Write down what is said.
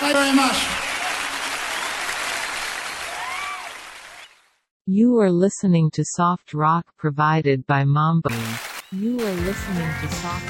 Thank you very much. You are listening to soft rock provided by Mambo. You are listening to soft